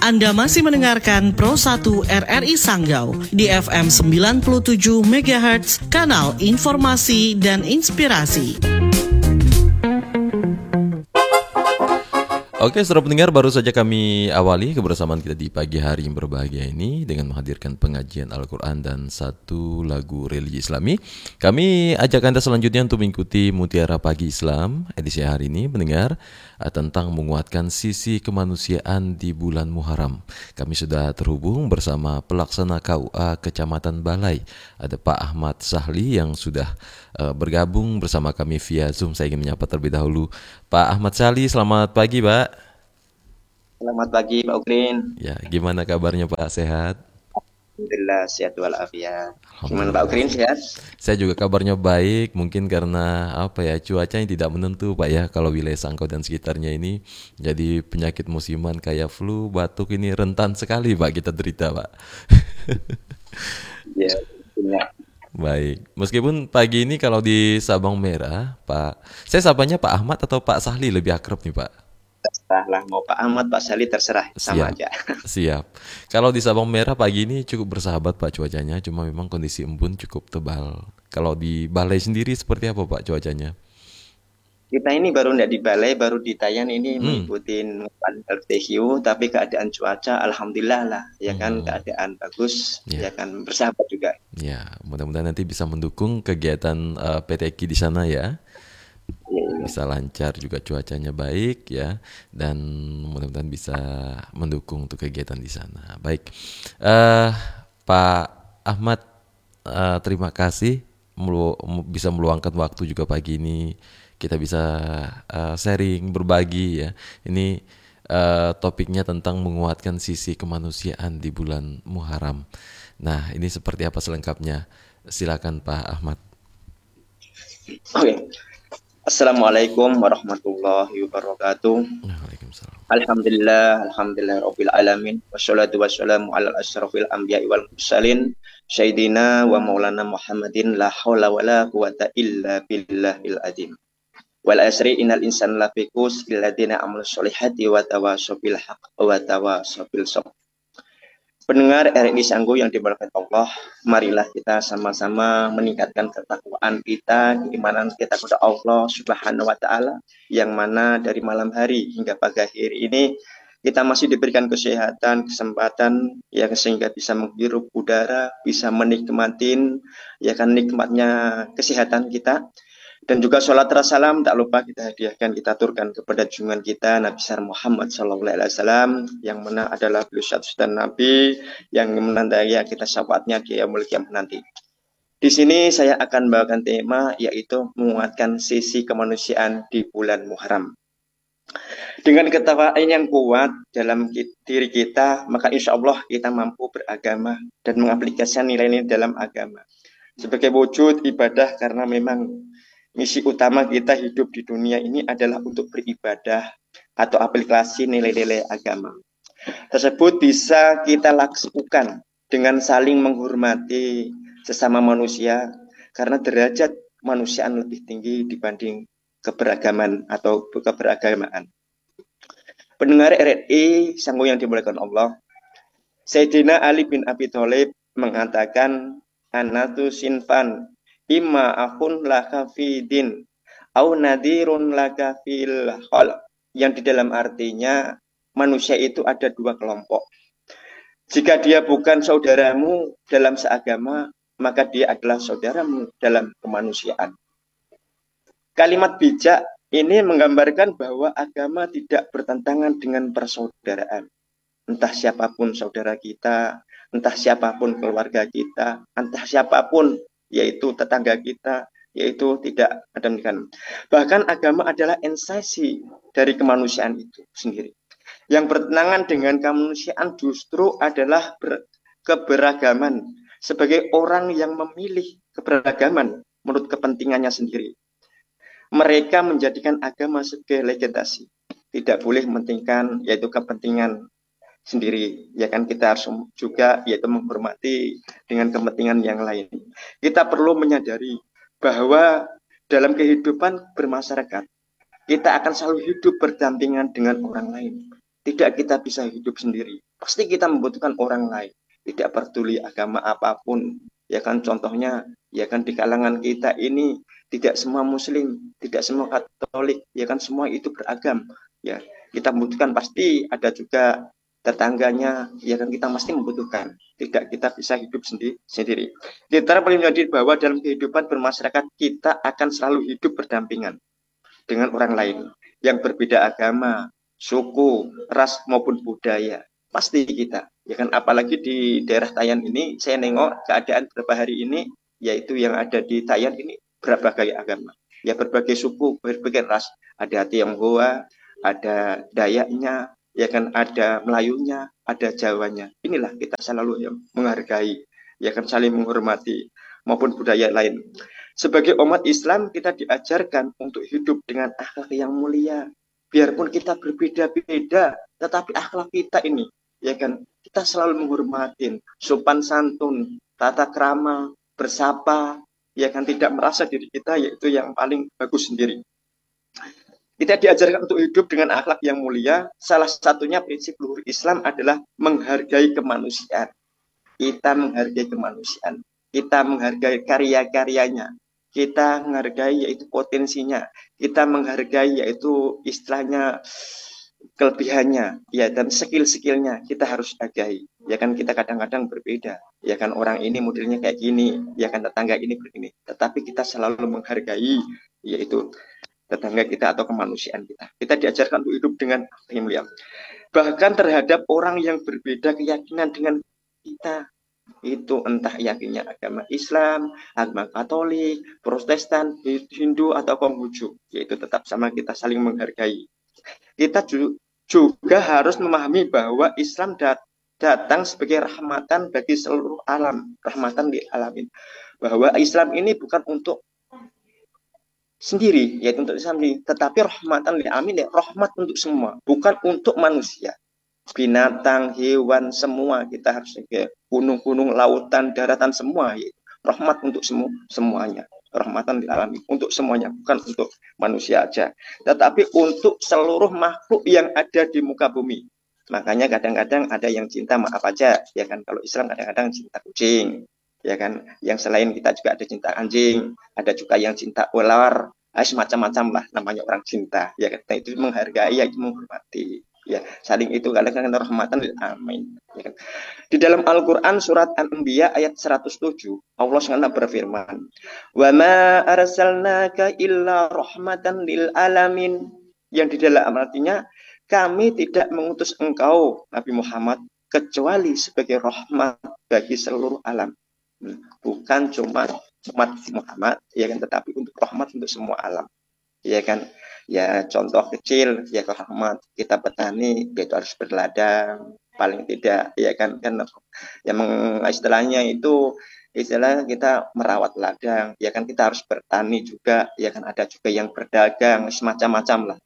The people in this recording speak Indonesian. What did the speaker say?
Anda masih mendengarkan Pro 1 RRI Sanggau di FM 97 MHz, kanal informasi dan inspirasi. Oke, saudara pendengar, baru saja kami awali kebersamaan kita di pagi hari yang berbahagia ini dengan menghadirkan pengajian Al-Quran dan satu lagu religi Islami. Kami ajak Anda selanjutnya untuk mengikuti Mutiara Pagi Islam edisi hari ini, pendengar, tentang menguatkan sisi kemanusiaan di bulan Muharram. Kami sudah terhubung bersama pelaksana KUA Kecamatan Balai, ada Pak Ahmad Sahli yang sudah bergabung bersama kami via Zoom. Saya ingin menyapa terlebih dahulu Pak Ahmad Sahli. Selamat pagi, Pak. Selamat pagi, Pak Ukrin. Ya, gimana kabarnya, Pak? Sehat? Alhamdulillah, sehat walafiat. Gimana Pak Ukrin, sehat? Saya juga kabarnya baik. Mungkin karena cuacanya tidak menentu, Pak, ya. Kalau wilayah Sanggau dan sekitarnya ini, jadi penyakit musiman kayak flu, batuk ini rentan sekali, Pak, kita derita, Pak. Ya, punya. Baik. Meskipun pagi ini kalau di Sabang Merah, Pak, saya sabanya Pak Ahmad atau Pak Sahli lebih akrab nih, Pak? Terserah, mau Pak Ahmad, Pak Sali terserah, sama aja. Siap. Kalau di Sabang Merah pagi ini cukup bersahabat, Pak, cuacanya. Cuma memang kondisi embun cukup tebal. Kalau di Balai sendiri seperti apa, Pak, cuacanya? Kita ini baru tidak di Balai, baru di Tayan ini mengikuti LTQ, tapi keadaan cuaca alhamdulillah lah, ya kan, keadaan bagus, ya kan, bersahabat juga. Ya, mudah-mudahan nanti bisa mendukung kegiatan PTQ di sana ya. Bisa lancar juga, cuacanya baik ya, dan mudah-mudahan bisa mendukung untuk kegiatan di sana. Baik, Pak Ahmad, terima kasih bisa meluangkan waktu juga pagi ini. Kita bisa sharing, berbagi ya. Ini topiknya tentang menguatkan sisi kemanusiaan di bulan Muharram. Nah, ini seperti apa selengkapnya? Silakan Pak Ahmad. Oke. Assalamualaikum warahmatullahi wabarakatuh. Waalaikumsalam. Alhamdulillah rabbil alamin. Wassalatu wassalamu ala asyrafil anbiya'i wal mursalin sayyidina wa maulana Muhammadin la haula wala quwata illa billahil azim. Wal asri innal insana lafi khusr illa alladziina amilus sholihati wa tawashaw bil haqq wa tawashaw bil sabr. Pendengar RRI Sanggau yang dimuliakan Allah, marilah kita sama-sama meningkatkan ketakwaan kita, keimanan kita kepada Allah Subhanahu wa taala, yang mana dari malam hari hingga pagi hari ini kita masih diberikan kesehatan, kesempatan yang sehingga bisa menghirup udara, bisa menikmatin ya kan nikmatnya kesehatan kita. Dan juga sholat salam tak lupa kita hadiahkan, kita aturkan kepada junjungan kita Nabi besar Muhammad SAW, yang mana adalah beliau satu Nabi yang menandai kita syafaatnya di yaumul qiyamah nanti. Di sini saya akan membawakan tema yaitu menguatkan sisi kemanusiaan di bulan Muharram. Dengan ketakwaan yang kuat dalam diri kita, maka insya Allah kita mampu beragama dan mengaplikasikan nilai-nilai dalam agama sebagai wujud ibadah, karena memang misi utama kita hidup di dunia ini adalah untuk beribadah atau aplikasi nilai-nilai agama. Tersebut bisa kita lakukan dengan saling menghormati sesama manusia, karena derajat kemanusiaan lebih tinggi dibanding keberagaman atau keberagamaan. Pendengar RRI Sanggau yang dimuliakan Allah, Sayyidina Ali bin Abi Thalib mengatakan, anatu sinfan imma akhun laka fi din au nadirun laka fil khalq, yang di dalam artinya manusia itu ada dua kelompok. Jika dia bukan saudaramu dalam seagama, maka dia adalah saudaramu dalam kemanusiaan. Kalimat bijak ini menggambarkan bahwa agama tidak bertentangan dengan persaudaraan. Entah siapapun saudara kita, entah siapapun keluarga kita, entah siapapun yaitu tetangga kita, yaitu tidak ada demikian. Bahkan agama adalah esensi dari kemanusiaan itu sendiri. Yang bertentangan dengan kemanusiaan justru adalah keberagaman, sebagai orang yang memilih keberagaman menurut kepentingannya sendiri. Mereka menjadikan agama sebagai legitimasi, tidak boleh mementingkan yaitu kepentingan sendiri, ya kan. Kita harus juga yaitu menghormati dengan kepentingan yang lain. Kita perlu menyadari bahwa dalam kehidupan bermasyarakat kita akan selalu hidup berdampingan dengan orang lain. tidak kita bisa hidup sendiri. Pasti kita membutuhkan orang lain. Tidak peduli agama apapun. Ya kan, contohnya ya kan di kalangan kita ini tidak semua Muslim, tidak semua Katolik, ya kan semua itu beragam. Ya, kita membutuhkan, pasti ada juga tetangganya, ya kan kita pasti membutuhkan. Tidak kita bisa hidup sendiri. Kita paling menjadi bahwa dalam kehidupan bermasyarakat kita akan selalu hidup berdampingan dengan orang lain yang berbeda agama, suku, ras maupun budaya. Pasti kita, ya kan, apalagi di daerah Tayan ini saya nengok keadaan beberapa hari ini, yaitu yang ada di Tayan ini berbagai agama, ya berbagai suku, berbagai ras, ada Tionghoa, ada Dayaknya, ya kan, ada Melayunya, ada Jawanya. Inilah kita selalu yang menghargai, ya kan, saling menghormati maupun budaya lain. Sebagai umat Islam kita diajarkan untuk hidup dengan akhlak yang mulia. Biarpun kita berbeda-beda, tetapi akhlak kita ini, ya kan, kita selalu menghormatin, sopan santun, tata krama, bersapa, ya kan, tidak merasa diri kita yaitu yang paling bagus sendiri. Kita diajarkan untuk hidup dengan akhlak yang mulia. Salah satunya prinsip luhur Islam adalah menghargai kemanusiaan. Kita menghargai kemanusiaan. Kita menghargai karya-karyanya. Kita menghargai yaitu potensinya. Kita menghargai yaitu istilahnya kelebihannya, ya, dan skill-skillnya kita harus hargai. Ya kan, kita kadang-kadang berbeda. Ya kan, orang ini modelnya kayak gini, ya kan, tetangga ini begini. Tetapi kita selalu menghargai yaitu tetangga kita atau kemanusiaan kita. Kita diajarkan untuk hidup dengan mulia. Bahkan terhadap orang yang berbeda keyakinan dengan kita, itu entah yakinnya agama Islam, agama Katolik, Protestan, Hindu atau Konghucu, yaitu tetap sama kita saling menghargai. Kita juga harus memahami bahwa Islam datang sebagai rahmatan bagi seluruh alam, rahmatan lil alamin. Bahwa Islam ini bukan untuk sendiri, yaitu untuk Islam sendiri, tetapi rahmatan lil alamin, rahmat untuk semua, bukan untuk manusia. Binatang, hewan, semua kita harus ke gunung-gunung, lautan, daratan, semua, yaitu rahmat untuk semuanya. Rahmatan lil alamin, untuk semuanya, bukan untuk manusia aja, tetapi untuk seluruh makhluk yang ada di muka bumi. Makanya kadang-kadang ada yang cinta maaf aja, ya kan, kalau Islam kadang-kadang cinta kucing, ya kan, yang selain kita juga ada cinta anjing, ada juga yang cinta ular, semacam-macam lah namanya orang cinta, ya kan, itu menghargai, ya, menghormati, ya, saling itu kadang-kadang rahmatan lil alamin, ya kan. Di dalam Al-Qur'an surat Al-Anbiya ayat 107, Allah SWT berfirman, "Wa ma arsalnaka illa rahmatan lil alamin." Yang di dalam artinya, kami tidak mengutus engkau Nabi Muhammad kecuali sebagai rahmat bagi seluruh alam. Bukan cuma umat Muhammad, ya kan, tetapi untuk rahmat untuk semua alam, ya kan. Ya, contoh kecil, ya, rahmat kita petani, yaitu harus berladang paling tidak, ya kan, yang istilahnya itu istilah kita merawat ladang, ya kan, kita harus bertani juga, ya kan, ada juga yang berdagang, semacam-macam lah,